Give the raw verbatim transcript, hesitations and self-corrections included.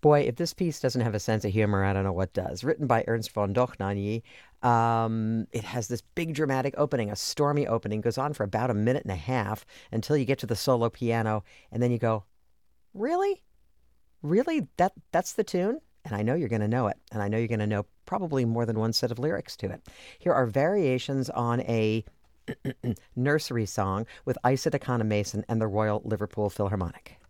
Boy, if this piece doesn't have a sense of humor, I don't know what does. Written by Ernst von Dohnanyi, um, it has this big dramatic opening, a stormy opening, goes on for about a minute and a half until you get to the solo piano, and then you go, really? Really? That that's the tune? And I know you're going to know it, and I know you're going to know probably more than one set of lyrics to it. Here are variations on a nursery song with Isa Economason and the Royal Liverpool Philharmonic.